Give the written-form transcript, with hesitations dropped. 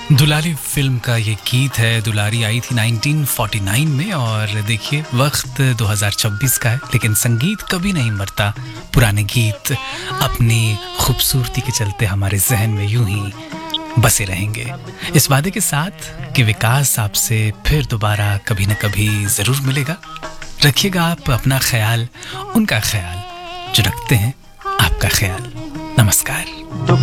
दुलारी film का ये गीत है। दुलारी आई थी 1949 में और देखिए वक्त 2026 का है, लेकिन संगीत कभी नहीं मरता। पुराने गीत अपनी खूबसूरती के चलते हमारे जहन में यूं ही बसे रहेंगे, इस वादे के साथ कि विकास आपसे फिर दोबारा कभी न कभी ज़रूर मिलेगा। रखिएगा आप अपना ख्याल, उनका ख्याल जो रखते हैं आपका ख्याल। नमस्कार।